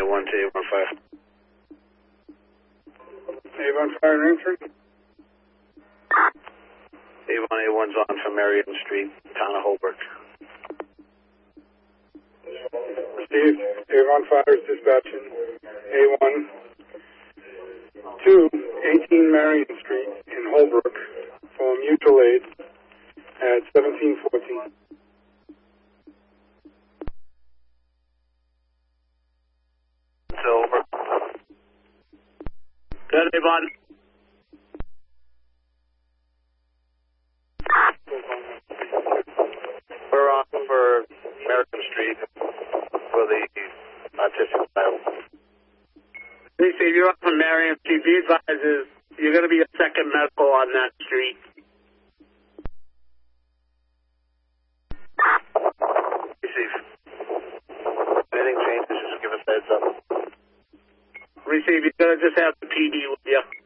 A1 to A1 Fire. A1 Fire entry. A1's on for Marion Street, town of Holbrook. Received. A1 Fire is dispatching. A1 to 18 Marion Street in Holbrook for mutual aid at 1714. Over. Good, A1. We're on for American Street for the autistic child. Lisa, you're up from Marion Street. Be advised, you're going to be a second medical on that street. Receive. Anything changes, just give us a heads up. Receive, you're going to just have the PD with you.